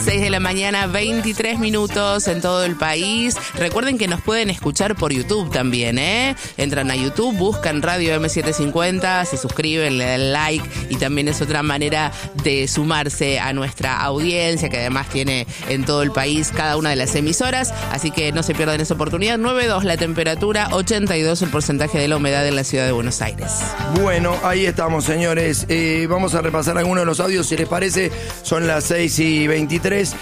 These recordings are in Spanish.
6 de la mañana, 23 minutos en todo el país. Recuerden que nos pueden escuchar por YouTube también, ¿eh? Entran a YouTube, buscan Radio M750, se suscriben, le dan like y también es otra manera de sumarse a nuestra audiencia que además tiene en todo el país cada una de las emisoras. Así que no se pierdan esa oportunidad. 9.2 la temperatura, 82 el porcentaje de la humedad en la ciudad de Buenos Aires. Bueno, ahí estamos, señores. Vamos a repasar algunos de los audios, si les parece. Son las 6:23.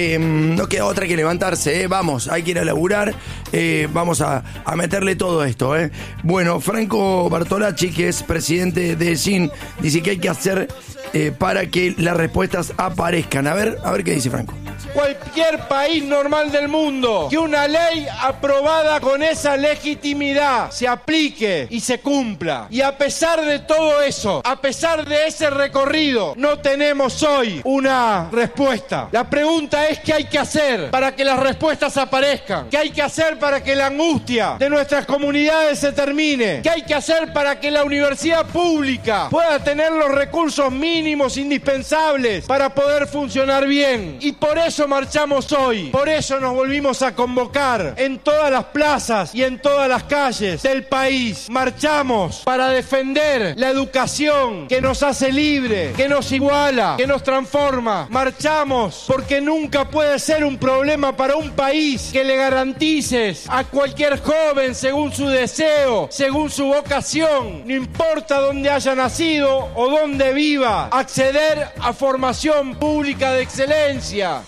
No queda otra que levantarse, Vamos, hay que ir a laburar. Vamos a meterle todo esto, Bueno, Franco Bartolacci, que es presidente de SIN, dice que hay que hacer para que las respuestas aparezcan. A ver qué dice Franco. Cualquier país normal del mundo, que una ley aprobada con esa legitimidad se aplique y se cumpla. Y a pesar de todo eso, a pesar de ese recorrido, no tenemos hoy una respuesta. La pregunta es ¿qué hay que hacer para que las respuestas aparezcan? ¿Qué hay que hacer para que la angustia de nuestras comunidades se termine? ¿Qué hay que hacer para que la universidad pública pueda tener los recursos mínimos indispensables para poder funcionar bien? Y por eso marchamos hoy, por eso nos volvimos a convocar en todas las plazas y en todas las calles del país. Marchamos para defender la educación que nos hace libre, que nos iguala, que nos transforma. Marchamos porque nunca puede ser un problema para un país que le garantices a cualquier joven, según su deseo, según su vocación, no importa dónde haya nacido o dónde viva, acceder a formación pública de excelencia.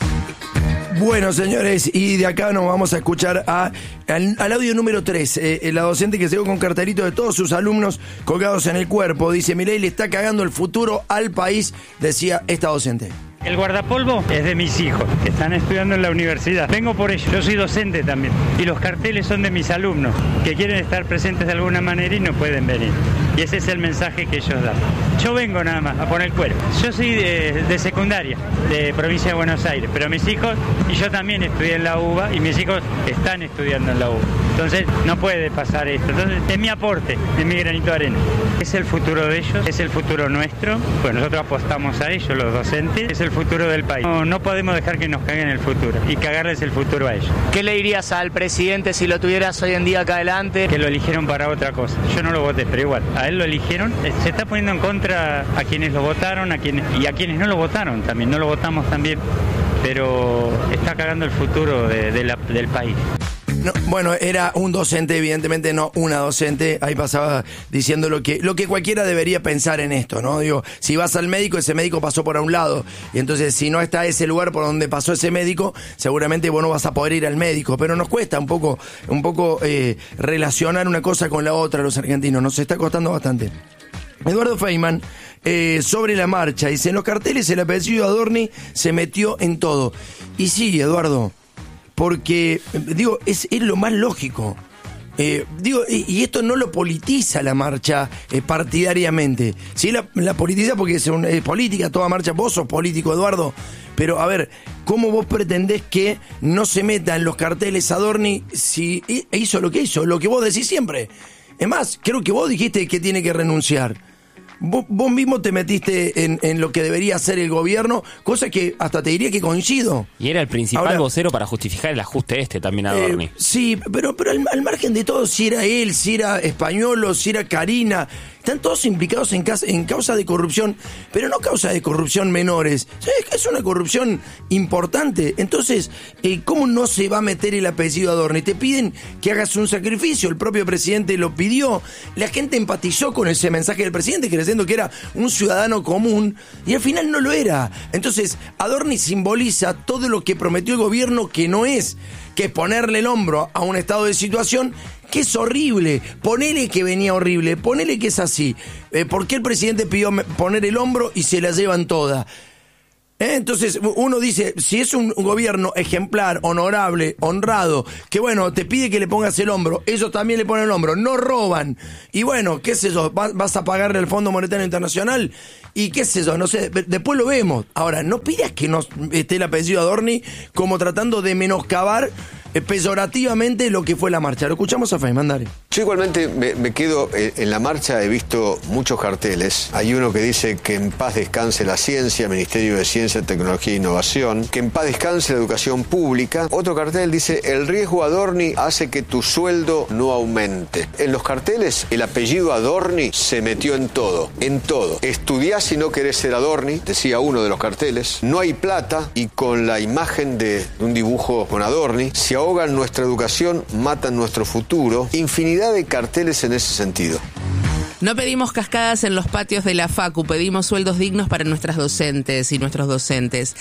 Bueno, señores, y de acá nos vamos a escuchar al audio número 3, la docente que se dio con cartelito de todos sus alumnos colgados en el cuerpo. Dice, Milei le está cagando el futuro al país, decía esta docente. El guardapolvo es de mis hijos, que están estudiando en la universidad. Vengo por ello, yo soy docente también. Y los carteles son de mis alumnos, que quieren estar presentes de alguna manera y no pueden venir. Y ese es el mensaje que ellos dan. Yo vengo nada más a poner el cuero. Yo soy de secundaria, de provincia de Buenos Aires, pero mis hijos, y yo también estudié en la UBA, y mis hijos están estudiando en la UBA. Entonces no puede pasar esto. Entonces es mi aporte, es mi granito de arena. Es el futuro de ellos, es el futuro nuestro. Pues nosotros apostamos a ellos, los docentes. Es el futuro del país. No podemos dejar que nos caguen el futuro y cagarles el futuro a ellos. ¿Qué le dirías al presidente si lo tuvieras hoy en día acá adelante? Que lo eligieron para otra cosa. Yo no lo voté, pero igual, a él lo eligieron. Se está poniendo en contra a quienes lo votaron, y a quienes no lo votaron también. No lo votamos también, pero está cagando el futuro del país. No, bueno, era un docente, evidentemente no una docente. Ahí pasaba diciendo lo que cualquiera debería pensar en esto, ¿no? Digo, si vas al médico, ese médico pasó por un lado. Y entonces, si no está ese lugar por donde pasó ese médico, seguramente vos no vas a poder ir al médico. Pero nos cuesta un poco relacionar una cosa con la otra a los argentinos. Nos está costando bastante. Eduardo Feynman, sobre la marcha, dice, en los carteles el apellido Adorni se metió en todo. Y sí, Eduardo, porque, es lo más lógico. Y esto no lo politiza la marcha partidariamente. Sí, la politiza porque es política, toda marcha. Vos sos político, Eduardo. Pero, a ver, ¿cómo vos pretendés que no se meta en los carteles Adorni si hizo lo que hizo? Lo que vos decís siempre. Es más, creo que vos dijiste que tiene que renunciar. Vos mismo te metiste en lo que debería hacer el gobierno, cosa que hasta te diría que coincido. Y era el principal vocero para justificar el ajuste también a Adorni. Sí, pero al margen de todo, si era él, si era Españolo, si era Karina, están todos implicados en causa de corrupción, pero no causa de corrupción menores. Es una corrupción importante. Entonces, ¿cómo no se va a meter el apellido Adorni? Te piden que hagas un sacrificio, el propio presidente lo pidió, la gente empatizó con ese mensaje del presidente, creyendo que era un ciudadano común, y al final no lo era. Entonces, Adorni simboliza todo lo que prometió el gobierno que no es, que es ponerle el hombro a un estado de situación que es horrible. Ponele que venía horrible, ponele que es así. ¿Por qué el presidente pidió poner el hombro y se la llevan toda? Entonces uno dice, si es un gobierno ejemplar, honorable, honrado, que bueno, te pide que le pongas el hombro, ellos también le ponen el hombro, no roban, y bueno, qué sé yo, vas a pagarle al Fondo Monetario Internacional, y qué sé yo, no sé, después lo vemos. Ahora, no pidas que no esté el apellido Adorni como tratando de menoscabar peyorativamente lo que fue la marcha. Lo escuchamos a Feynman, dale. Yo igualmente me quedo en la marcha, he visto muchos carteles. Hay uno que dice que en paz descanse la ciencia, Ministerio de Ciencia, Tecnología e Innovación, que en paz descanse la educación pública. Otro cartel dice, el riesgo Adorni hace que tu sueldo no aumente. En los carteles, el apellido Adorni se metió en todo, en todo. Estudiá si no querés ser Adorni, decía uno de los carteles. No hay plata, y con la imagen de un dibujo con Adorni, si ahogan nuestra educación, matan nuestro futuro. Infinidad de carteles en ese sentido. No pedimos cascadas en los patios de la Facu, pedimos sueldos dignos para nuestras docentes y nuestros docentes.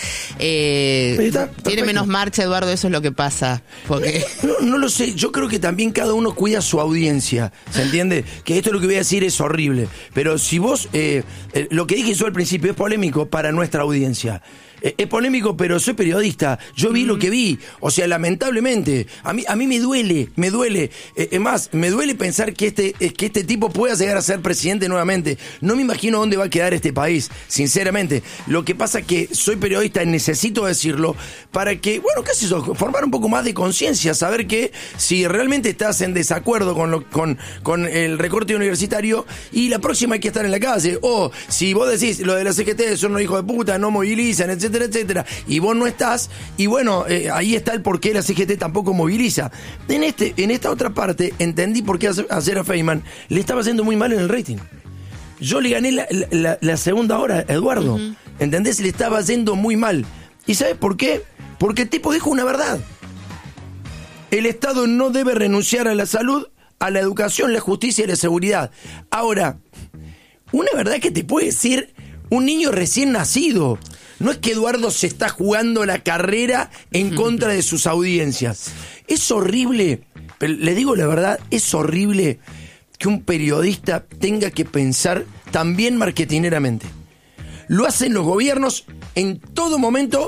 Tiene menos marcha, Eduardo, eso es lo que pasa. Porque... No lo sé, yo creo que también cada uno cuida su audiencia, ¿se entiende? Que esto lo que voy a decir es horrible, pero si vos, lo que dije yo al principio es polémico para nuestra audiencia. Es polémico, pero soy periodista. Yo vi lo que vi. O sea, lamentablemente, a mí me duele. Es más, me duele pensar que este tipo pueda llegar a ser presidente nuevamente. No me imagino dónde va a quedar este país, sinceramente. Lo que pasa es que soy periodista y necesito decirlo para que, bueno, qué sé yo, formar un poco más de conciencia, saber que si realmente estás en desacuerdo con el recorte universitario, y la próxima hay que estar en la calle. O si vos decís, lo de la CGT son unos hijos de puta, no movilizan, etcétera, y vos no estás, y bueno, ahí está el por qué la CGT tampoco moviliza. En esta otra parte entendí por qué ayer a Feynman le estaba haciendo muy mal en el rating. Yo le gané la segunda hora a Eduardo, ¿entendés? Le estaba haciendo muy mal. ¿Y sabes por qué? Porque el tipo dijo una verdad. El Estado no debe renunciar a la salud, a la educación, la justicia y la seguridad. Ahora, una verdad que te puede decir un niño recién nacido. No es que Eduardo se está jugando la carrera en contra de sus audiencias. Es horrible, le digo la verdad, es horrible que un periodista tenga que pensar también marketineramente. Lo hacen los gobiernos en todo momento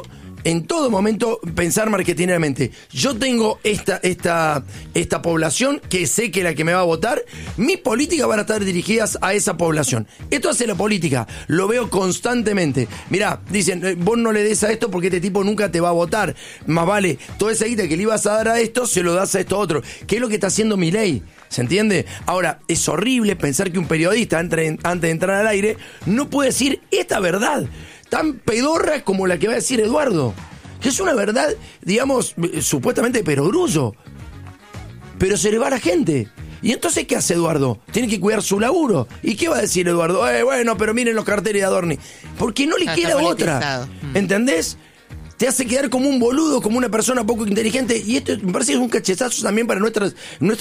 pensar marketineramente. Yo tengo esta población que sé que la que me va a votar, mis políticas van a estar dirigidas a esa población. Esto hace la política, lo veo constantemente. Mirá, dicen, vos no le des a esto porque este tipo nunca te va a votar. Más vale, toda esa guita que le ibas a dar a esto, se lo das a esto otro. ¿Qué es lo que está haciendo Milei? ¿Se entiende? Ahora, es horrible pensar que un periodista, antes de entrar al aire, no puede decir esta verdad tan pedorra como la que va a decir Eduardo, que es una verdad, digamos, supuestamente perogrullo, pero se le va a la gente. Y entonces, ¿qué hace Eduardo? Tiene que cuidar su laburo. ¿Y qué va a decir Eduardo? Bueno, pero miren los carteles de Adorni. Porque no le queda otra. ¿Entendés? Te hace quedar como un boludo, como una persona poco inteligente. Y esto me parece que es un cachetazo también para nuestros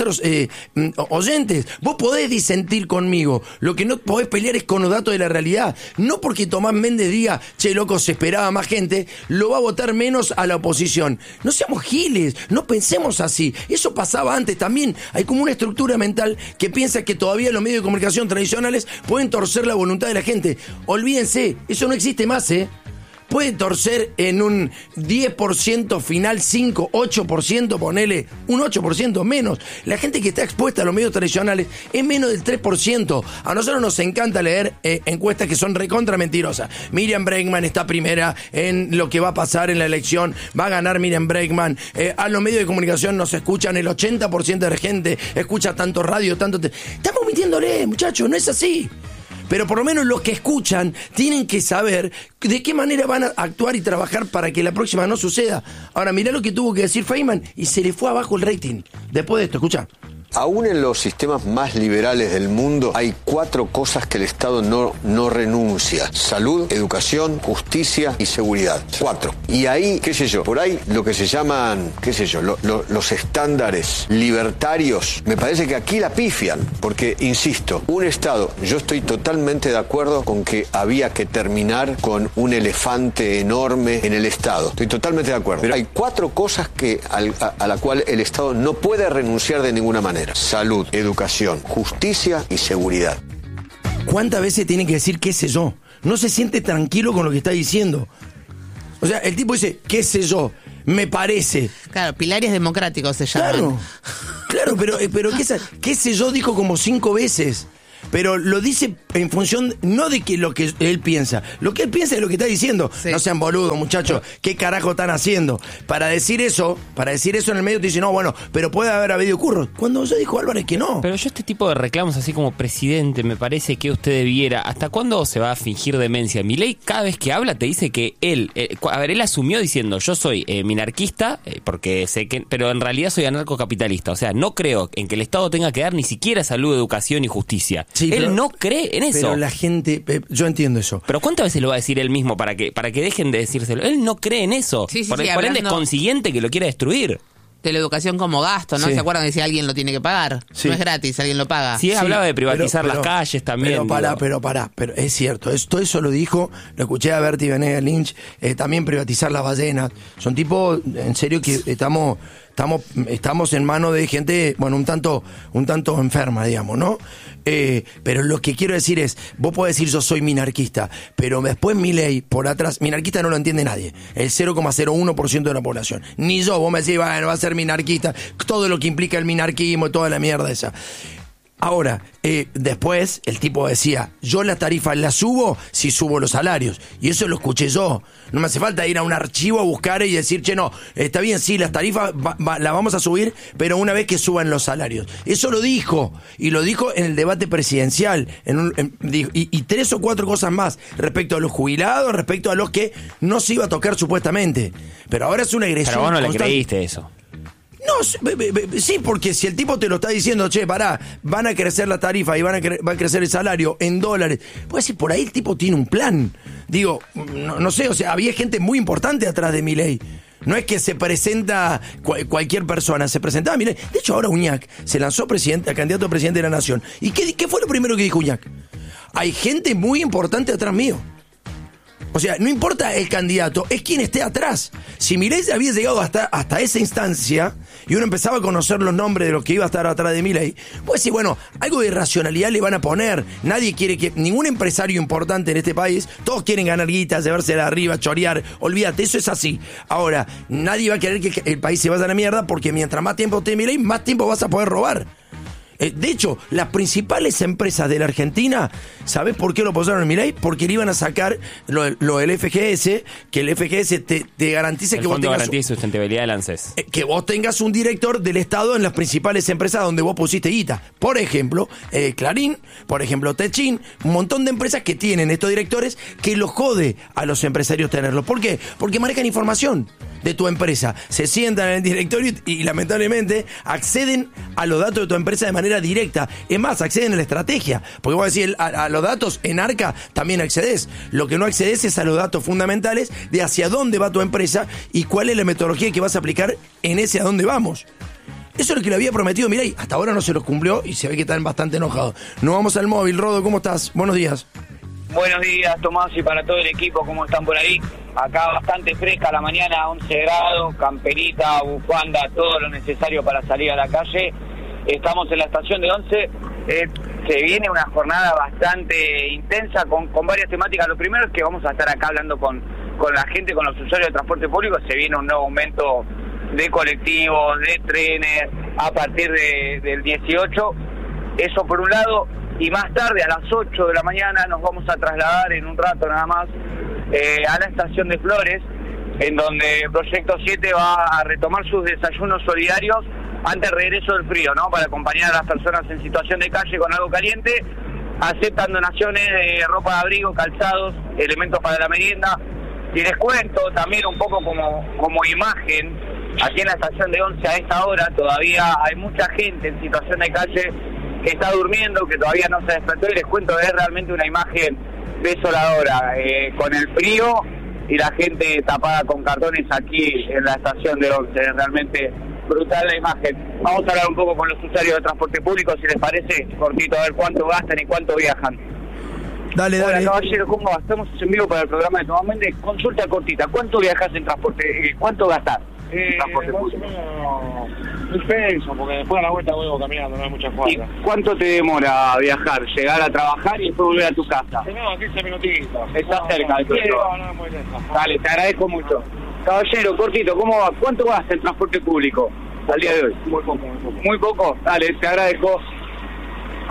oyentes. Vos podés disentir conmigo. Lo que no podés pelear es con los datos de la realidad. No porque Tomás Méndez diga, che, loco, se esperaba más gente, lo va a votar menos a la oposición. No seamos giles, no pensemos así. Eso pasaba antes también. Hay como una estructura mental que piensa que todavía los medios de comunicación tradicionales pueden torcer la voluntad de la gente. Olvídense, eso no existe más, Puede torcer en un 10% final, 5, 8%, ponele un 8% menos. La gente que está expuesta a los medios tradicionales es menos del 3%. A nosotros nos encanta leer encuestas que son recontra mentirosas. Miriam Bregman está primera en lo que va a pasar en la elección. Va a ganar Miriam Bregman. A los medios de comunicación nos escuchan el 80% de la gente. Escucha tanto radio, tanto... Estamos mintiéndole, muchachos, no es así. Pero por lo menos los que escuchan tienen que saber de qué manera van a actuar y trabajar para que la próxima no suceda. Ahora, mirá lo que tuvo que decir Feynman y se le fue abajo el rating. Después de esto, escucha. Aún en los sistemas más liberales del mundo hay 4 cosas que el Estado no renuncia: salud, educación, justicia y seguridad. 4. Y ahí, qué sé yo, por ahí lo que se llaman, qué sé yo, los estándares libertarios, me parece que aquí la pifian, porque, insisto, un Estado, yo estoy totalmente de acuerdo con que había que terminar con un elefante enorme en el Estado. Estoy totalmente de acuerdo. Pero hay 4 cosas a la cual el Estado no puede renunciar de ninguna manera: salud, educación, justicia y seguridad. ¿Cuántas veces tiene que decir qué sé yo? No se siente tranquilo con lo que está diciendo. O sea, el tipo dice, qué sé yo, me parece. Claro, pilares democráticos se llaman. Claro, pero qué sé yo dijo como 5 veces. pero lo dice en función no de que lo que él piensa. Lo que él piensa es lo que está diciendo. Sí. No sean boludos, muchachos. ¿Qué carajo están haciendo? Para decir eso en el medio te dicen, no, bueno, pero puede haber habido curros. Cuando ya dijo Álvarez que no. Pero yo este tipo de reclamos así como presidente, me parece que usted debiera... ¿Hasta cuándo se va a fingir demencia? Milei cada vez que habla te dice que él asumió diciendo, yo soy minarquista, porque sé que... Pero en realidad soy anarcocapitalista. O sea, no creo en que el Estado tenga que dar ni siquiera salud, educación y justicia. Sí, él no cree en eso. Pero la gente, yo entiendo eso. Pero ¿cuántas veces lo va a decir él mismo para que dejen de decírselo? Él no cree en eso. Sí, por ende es consiguiente que lo quiera destruir. De la educación como gasto, ¿no? Sí. ¿Se acuerdan de si alguien lo tiene que pagar? Sí. No es gratis, alguien lo paga. Sí, hablaba de privatizar las calles también. Pero es cierto, todo eso lo dijo, lo escuché a Bertie Venegas Lynch, también privatizar las ballenas. Son tipos, en serio, que estamos en manos de gente, bueno, un tanto enferma, digamos, ¿no? Pero lo que quiero decir es, vos podés decir yo soy minarquista, pero después Milei por atrás, minarquista no lo entiende nadie, el 0,01% de la población, ni yo, vos me decís, bueno, va a ser minarquista, todo lo que implica el minarquismo y toda la mierda esa. Ahora, después el tipo decía, yo las tarifas las subo si subo los salarios. Y eso lo escuché yo. No me hace falta ir a un archivo a buscar y decir, che, no, está bien, sí, las tarifas las vamos a subir, pero una vez que suban los salarios. Eso lo dijo. Y lo dijo en el debate presidencial. Y 3 o 4 cosas más respecto a los jubilados, respecto a los que no se iba a tocar supuestamente. Pero ahora es una agresión. Pero vos no constante. le creíste eso. No, sí, porque si el tipo te lo está diciendo, che, pará, van a crecer la tarifa y va a crecer el salario en dólares, puede decir, por ahí el tipo tiene un plan. Digo, no sé, o sea, había gente muy importante atrás de Milei. No es que se presenta cualquier persona, se presentaba Milei. De hecho, ahora Uñac se lanzó candidato a presidente de la Nación. ¿Y qué fue lo primero que dijo Uñac? Hay gente muy importante atrás mío. O sea, no importa el candidato, es quien esté atrás. Si Milei había llegado hasta esa instancia y uno empezaba a conocer los nombres de los que iba a estar atrás de Milei, pues sí, bueno, algo de racionalidad le van a poner. Nadie quiere que, ningún empresario importante en este país, todos quieren ganar guita, llevarse de arriba, chorear, olvídate, eso es así. Ahora, nadie va a querer que el país se vaya a la mierda porque mientras más tiempo esté Milei, más tiempo vas a poder robar. De hecho, las principales empresas de la Argentina, ¿sabés por qué lo apoyaron en Milei? Porque le iban a sacar lo del FGS, que el FGS te garantice que vos tengas... El Fondo de Garantía y Sustentabilidad del ANSES. Que vos tengas un director del Estado en las principales empresas donde vos pusiste guita. Por ejemplo, Clarín, por ejemplo, Techin, un montón de empresas que tienen estos directores que los jode a los empresarios tenerlos. ¿Por qué? Porque manejan información de tu empresa. Se sientan en el directorio y lamentablemente acceden a los datos de tu empresa de manera directa. Es más, acceden a la estrategia. Porque vos decís, a los datos en Arca también accedes. Lo que no accedes es a los datos fundamentales de hacia dónde va tu empresa y cuál es la metodología que vas a aplicar en ese a dónde vamos. Eso es lo que le había prometido Milei. Hasta ahora no se lo cumplió y se ve que están bastante enojados. Nos vamos al móvil. Rodo, ¿cómo estás? Buenos días. Buenos días, Tomás, y para todo el equipo, ¿cómo están por ahí? Acá bastante fresca la mañana, 11 grados, camperita, bufanda, todo lo necesario para salir a la calle. Estamos en la estación de Once. Se viene una jornada bastante intensa con varias temáticas. Lo primero es que vamos a estar acá hablando con la gente, con los usuarios de transporte público. Se viene un nuevo aumento de colectivos, de trenes, a partir del 18. Eso por un lado. Y más tarde, a las 8 de la mañana, nos vamos a trasladar en un rato nada más a la estación de Flores, en donde Proyecto 7 va a retomar sus desayunos solidarios ante el regreso del frío, ¿no? Para acompañar a las personas en situación de calle con algo caliente. Aceptan donaciones de ropa de abrigo, calzados, elementos para la merienda. Y les cuento también un poco como imagen, aquí en la estación de Once a esta hora todavía hay mucha gente en situación de calle que está durmiendo, que todavía no se despertó, y les cuento, es realmente una imagen desoladora, con el frío y la gente tapada con cartones aquí en la estación de Once. Es realmente brutal la imagen. Vamos a hablar un poco con los usuarios de transporte público, si les parece, cortito, a ver cuánto gastan y cuánto viajan. Dale. Hola, caballero, ¿cómo va? Estamos en vivo para el programa de Tomás Méndez. Consulta cortita, ¿cuánto viajas en transporte? ¿Cuánto gastás en transporte público? 1.000 pesos, porque después a la vuelta vuelvo caminando, no hay mucha cuadra. ¿Y cuánto te demora viajar? ¿Llegar a trabajar y después volver a tu casa? No, 15 minutitos. Está cerca de todo. No, muy lejos. Dale, te agradezco mucho. Caballero, cortito, ¿cómo va? ¿Cuánto gasta el transporte público al día de hoy? Muy poco. ¿Muy poco? Dale, te agradezco.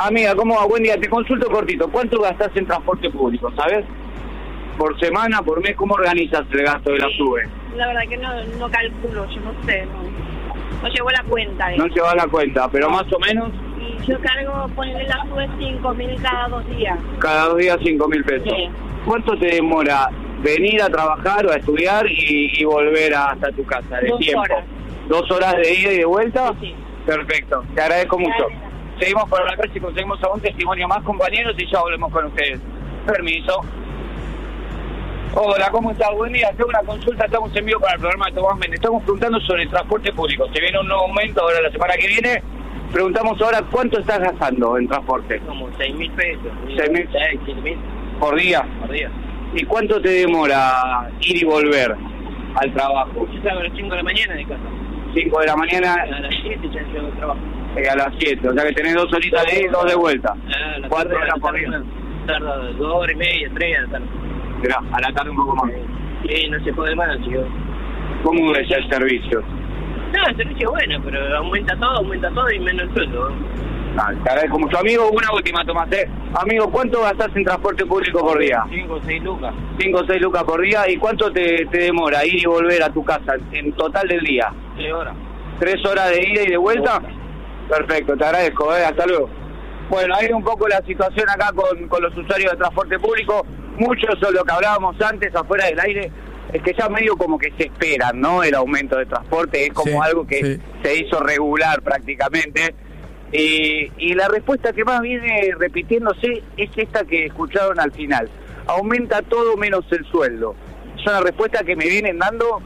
Amiga, ¿cómo va? Buen día, te consulto cortito. ¿Cuánto gastás en transporte público, sabes? ¿Por semana, por mes? ¿Cómo organizas el gasto de la SUBE? La verdad que no calculo, yo no sé, no llevo la cuenta. No llevas la cuenta, pero más o menos... Y yo cargo, ponerle la SUBE 5.000 cada 2 días. Cada 2 días 5.000 pesos. Sí. ¿Cuánto te demora venir a trabajar o a estudiar y volver hasta tu casa de 2 tiempo? horas. 2 horas de ida y de vuelta. Sí. Perfecto, te agradezco mucho. Gracias. Seguimos por la calle y conseguimos algún testimonio más, compañeros, y ya volvemos con ustedes. Permiso. Hola, ¿cómo estás? Buen día. Tengo una consulta, estamos en vivo para el programa de Tomás Méndez. Estamos preguntando sobre el transporte público. Se viene un nuevo aumento ahora la semana que viene. Preguntamos ahora cuánto estás gastando en transporte. Como 6.000 pesos. 6.000. 7.000 por día. por día. ¿Y cuánto te demora ir y volver al trabajo? Yo salgo a las 5 de la mañana de casa. 5 de la mañana. A las 7 ya llego al trabajo. A las 7, o sea que tenés 2 horitas de ir y 2 de vuelta. 4 horas por día. Tarda 2 horas y media, 3 a la tarde. Mirá, a la tarde un poco más. Sí, no se puede más, chico. ¿Cómo es el servicio? No, el servicio es bueno, pero aumenta todo y menos el sueldo. Te agradezco mucho. Amigo, una última, Tomás. Amigo, ¿cuánto gastás en transporte público por día? 5 o 6 lucas. 5 o 6 lucas por día. ¿Y cuánto te demora ir y volver a tu casa en total del día? 3 horas. 3 horas de ida y de vuelta. Perfecto, te agradezco, hasta luego. Bueno, hay un poco la situación acá con los usuarios de transporte público. Muchos son lo que hablábamos antes, afuera del aire, es que ya medio como que se esperan, ¿no? El aumento de transporte es como algo que se hizo regular prácticamente. Y la respuesta que más viene repitiéndose es esta que escucharon al final. Aumenta todo menos el sueldo. Es una respuesta que me vienen dando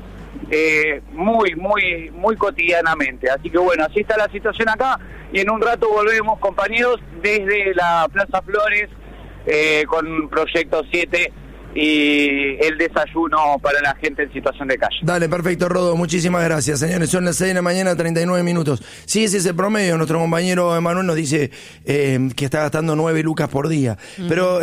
muy cotidianamente. Así que bueno, así está la situación acá y en un rato volvemos, compañeros, desde la Plaza Flores con Proyecto 7 y el desayuno para la gente en situación de calle. Dale, perfecto, Rodo, muchísimas gracias, señores. Son las 6 de la mañana, 39 minutos. Sí, ese es el promedio. Nuestro compañero Emanuel nos dice que está gastando 9 lucas por día. Pero,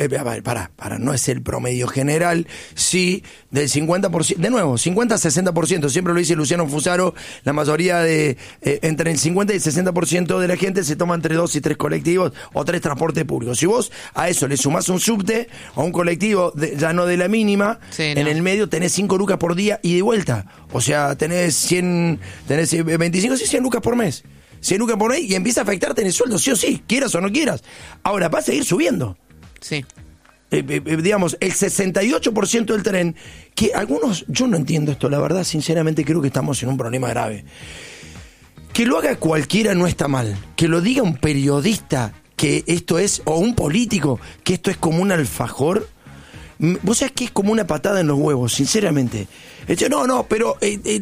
no es el promedio general. Sí, del 50%, de nuevo, 50-60%. Siempre lo dice Luciano Fusaro, la mayoría de, entre el 50 y el 60% de la gente se toma entre 2 y 3 colectivos o 3 transportes públicos. Si vos a eso le sumás un subte o un colectivo ya no de la mínima, en el medio tenés 5 lucas por día y de vuelta. O sea, tenés 25, 100 lucas por mes. 100 lucas por mes y empieza a afectarte en el sueldo, sí o sí, quieras o no quieras. Ahora, va a seguir subiendo. Sí. Digamos, el 68% del tren, que algunos, yo no entiendo esto, la verdad, sinceramente creo que estamos en un problema grave. Que lo haga cualquiera no está mal. Que lo diga un periodista que esto es, o un político, que esto es como un alfajor. Vos sabés que es como una patada en los huevos, sinceramente. Pero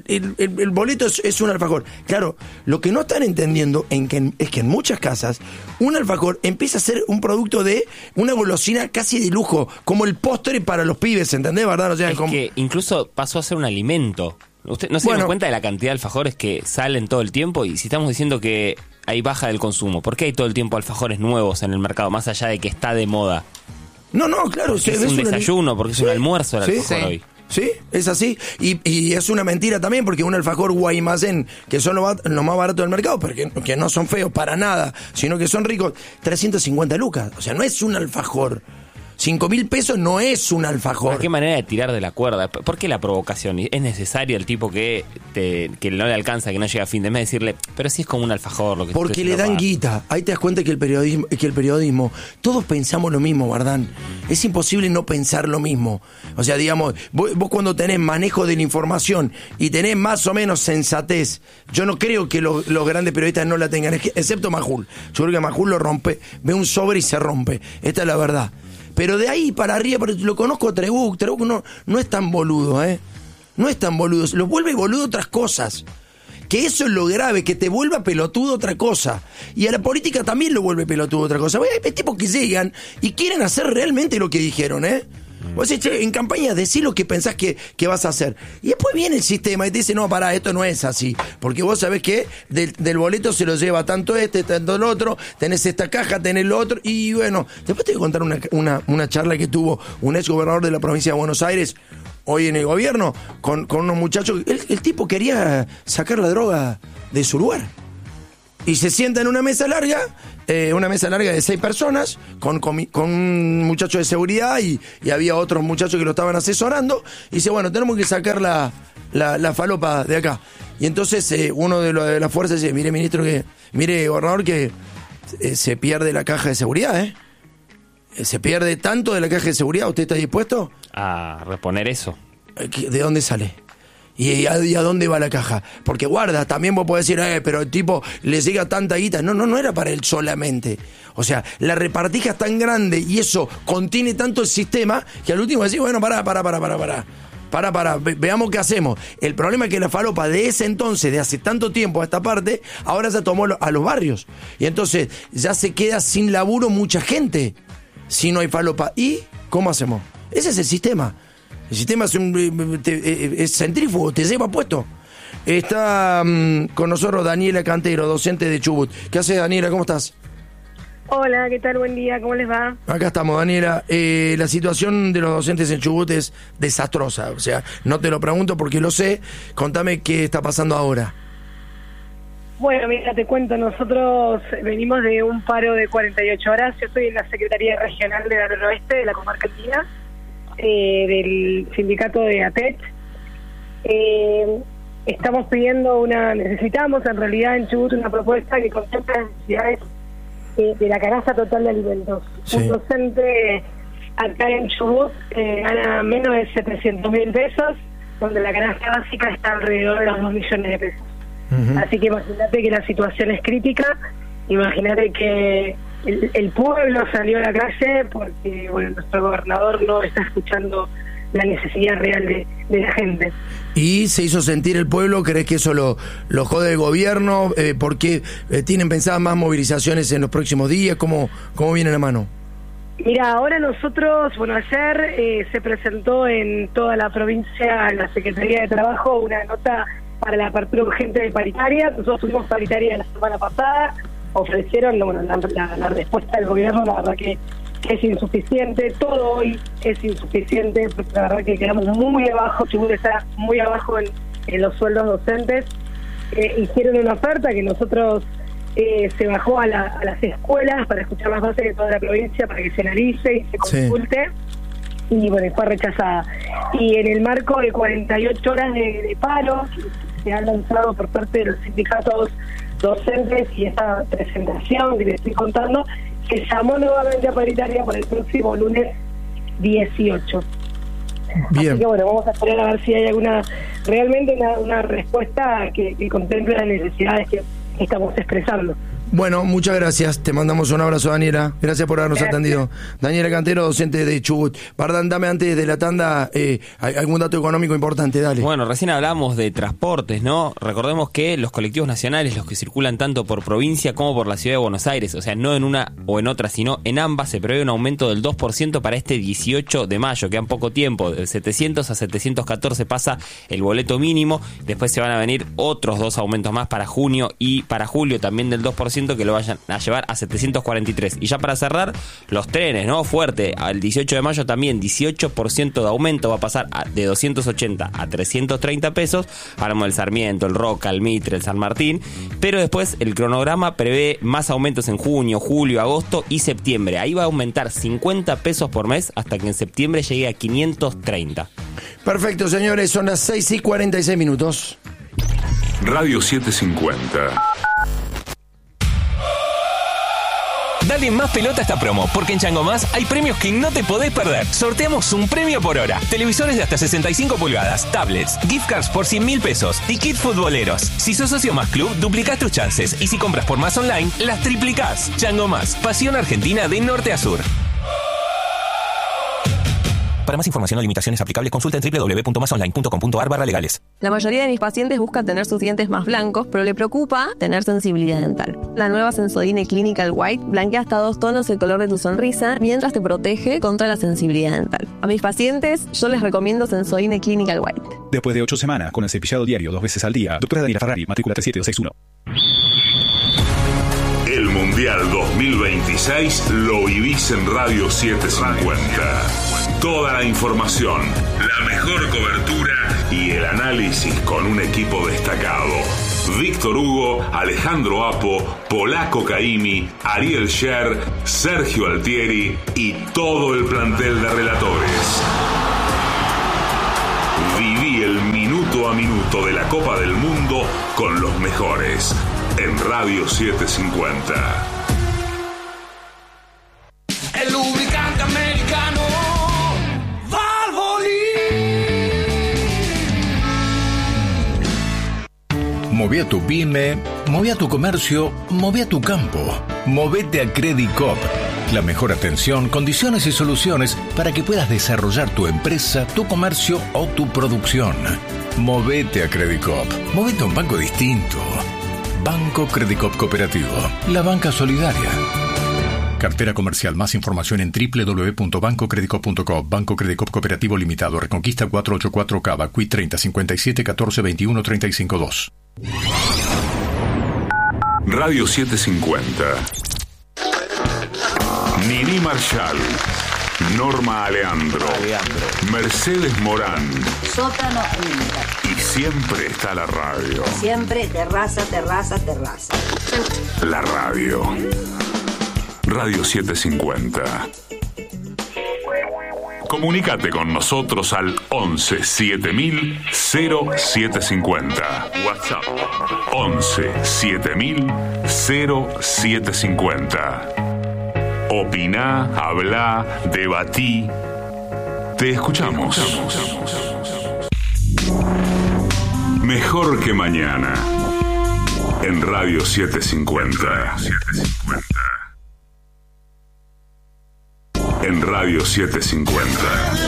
el boleto es un alfajor. Claro, lo que no están entendiendo es que en muchas casas un alfajor empieza a ser un producto de una golosina casi de lujo, como el postre para los pibes, ¿entendés, verdad? O sea, es que incluso pasó a ser un alimento. ¿Usted no se da cuenta de la cantidad de alfajores que salen todo el tiempo? Y si estamos diciendo que hay baja del consumo, ¿por qué hay todo el tiempo alfajores nuevos en el mercado, más allá de que está de moda? No, claro. Es un desayuno, porque es un almuerzo el alfajor hoy. Sí, es así. Y es una mentira también, porque un alfajor Guaymallén, que son los más baratos del mercado, pero que no son feos para nada, sino que son ricos, 350 lucas. O sea, no es un alfajor. 5.000 pesos no es un alfajor. ¿Qué manera de tirar de la cuerda? ¿Por qué la provocación? ¿Es necesario el tipo que no le alcanza, que no llega a fin de mes, decirle, pero sí es como un alfajor lo que porque le dan guita? Ahí te das cuenta que el periodismo, todos pensamos lo mismo, ¿verdad? Es imposible no pensar lo mismo. O sea, digamos, vos cuando tenés manejo de la información y tenés más o menos sensatez, yo no creo que los grandes periodistas no la tengan, excepto Majul. Yo creo que Majul lo rompe, ve un sobre y se rompe. Esta es la verdad. Pero de ahí para arriba, pero lo conozco a Trebuch no es tan boludo, no es tan boludo, lo vuelve boludo otras cosas. Que eso es lo grave, que te vuelva pelotudo otra cosa. Y a la política también lo vuelve pelotudo otra cosa. Hay tipos que llegan y quieren hacer realmente lo que dijeron, Vos decís, en campaña decís lo que pensás que vas a hacer. Y después viene el sistema y te dice, no, pará, esto no es así. Porque vos sabés que del boleto se lo lleva tanto tanto el otro, tenés esta caja, tenés lo otro. Y bueno, después te voy a contar una charla que tuvo un ex gobernador de la provincia de Buenos Aires, hoy en el gobierno, con unos muchachos. El tipo quería sacar la droga de su lugar. Y se sienta en una mesa larga de 6 personas, con un muchacho de seguridad y había otros muchachos que lo estaban asesorando. Y dice, bueno, tenemos que sacar la falopa de acá. Y entonces uno de la fuerza dice, mire, gobernador, que se pierde la caja de seguridad, se pierde tanto de la caja de seguridad. ¿Usted está dispuesto a reponer eso? ¿De dónde sale? ¿Y a dónde va la caja? Porque guarda, también vos podés decir, pero el tipo le llega tanta guita. No era para él solamente. O sea, la repartija es tan grande y eso contiene tanto el sistema que al último decís, bueno, pará, veamos qué hacemos. El problema es que la falopa de ese entonces, de hace tanto tiempo a esta parte, ahora se tomó a los barrios. Y entonces ya se queda sin laburo mucha gente si no hay falopa. ¿Y cómo hacemos? Ese es el sistema. El sistema es centrífugo, te lleva puesto. Está con nosotros Daniela Cantero, docente de Chubut. ¿Qué haces, Daniela? ¿Cómo estás? Hola, ¿qué tal? Buen día, ¿cómo les va? Acá estamos, Daniela. La situación de los docentes en Chubut es desastrosa. O sea, no te lo pregunto porque lo sé. Contame qué está pasando ahora. Bueno, mira, te cuento. Nosotros venimos de un paro de 48 horas. Yo estoy en la Secretaría Regional del Noroeste de la Comarca Andina, del sindicato de ATET. Necesitamos en realidad en Chubut una propuesta que contemple las necesidades de la canasta total de alimentos. Sí. Un docente acá en Chubut gana menos de 700.000 pesos, donde la canasta básica está alrededor de los 2 millones de pesos. Uh-huh. Así que imagínate que la situación es crítica, imagínate que el pueblo salió a la calle porque nuestro gobernador no está escuchando la necesidad real de la gente. ¿Y se hizo sentir el pueblo? ¿Crees que eso lo jode el gobierno? ¿Por qué tienen pensadas más movilizaciones en los próximos días? ¿Cómo viene la mano? Mira, ahora nosotros, ayer se presentó en toda la provincia, en la Secretaría de Trabajo, una nota para la apertura urgente de paritaria. Nosotros tuvimos paritaria la semana pasada, ofrecieron la respuesta del gobierno, la verdad que es insuficiente, todo hoy es insuficiente, porque la verdad que quedamos muy abajo, Chubut está muy abajo en los sueldos docentes. Hicieron una oferta que nosotros se bajó a las escuelas para escuchar las bases de toda la provincia, para que se analice y se consulte, sí. Y fue rechazada. Y en el marco de 48 horas de paro que se han lanzado por parte de los sindicatos docentes y esa presentación que les estoy contando, se llamó nuevamente a paritaria para el próximo lunes 18. Bien. Así que vamos a esperar a ver si hay realmente una respuesta que contemple las necesidades que estamos expresando. Bueno, muchas gracias. Te mandamos un abrazo, Daniela. Gracias por habernos atendido. Daniela Cantero, docente de Chubut. Bardan, dame antes de la tanda algún dato económico importante, dale. Bueno, recién hablamos de transportes, ¿no? Recordemos que los colectivos nacionales, los que circulan tanto por provincia como por la ciudad de Buenos Aires, o sea, no en una o en otra, sino en ambas, se prevé un aumento del 2% para este 18 de mayo. Quedan poco tiempo. De 700 a 714 pasa el boleto mínimo. Después se van a venir otros 2 aumentos más para junio y para julio, también del 2%, que lo vayan a llevar a 743. Y ya para cerrar, los trenes, ¿no? Fuerte, al 18 de mayo también 18% de aumento, va a pasar de 280 a 330 pesos. Hablamos del Sarmiento, el Roca, el Mitre, el San Martín. Pero después el cronograma prevé más aumentos en junio, julio, agosto y septiembre. Ahí va a aumentar 50 pesos por mes hasta que en septiembre llegue a 530. Perfecto, señores, son las 6:46. Radio 750. Dale más pelota a esta promo, porque en Chango Más hay premios que no te podés perder. Sorteamos un premio por hora. Televisores de hasta 65 pulgadas, tablets, gift cards por 100.000 pesos y kit futboleros. Si sos socio Más Club, duplicás tus chances. Y si compras por Más Online, las triplicás. Chango Más, pasión argentina de norte a sur. Para más información o limitaciones aplicables, consulta en www.masonline.com.ar/legales. La mayoría de mis pacientes buscan tener sus dientes más blancos, pero le preocupa tener sensibilidad dental. La nueva Sensodyne Clinical White blanquea hasta 2 tonos el color de tu sonrisa, mientras te protege contra la sensibilidad dental. A mis pacientes, yo les recomiendo Sensodyne Clinical White. Después de 8 semanas, con el cepillado diario 2 veces al día, doctora Daniela Ferrari, matrícula 37261. El Mundial 2026 lo vivís en Radio 750. Toda la información, la mejor cobertura y el análisis con un equipo destacado. Víctor Hugo, Alejandro Apo, Polaco Caimi, Ariel Sher, Sergio Altieri y todo el plantel de relatores. Viví el minuto a minuto de la Copa del Mundo con los mejores en Radio 750. El lubricante americano Valvoline. Moví a tu pyme, moví a tu comercio, moví a tu campo. Movete a Credicop. La mejor atención, condiciones y soluciones para que puedas desarrollar tu empresa, tu comercio o tu producción. Movete a Credicop. Movete a un banco distinto. Banco Credicop Cooperativo. La banca solidaria. Cartera comercial. Más información en www.bancocredicop.com. Banco Credicop Cooperativo Limitado. Reconquista 484 Cava. Qui 30 57 14 21 35 2. Radio 750. Nini Marshall, Norma Aleandro, Mercedes Morán. Sótano Y siempre está la radio. siempre terraza, terraza, terraza. La radio. Radio 750. Comunícate con nosotros al 11 7000 0750. WhatsApp 11 7000 0750. Opiná, hablá, debatí. Te escuchamos. Mejor que mañana. En Radio 750. En Radio 750.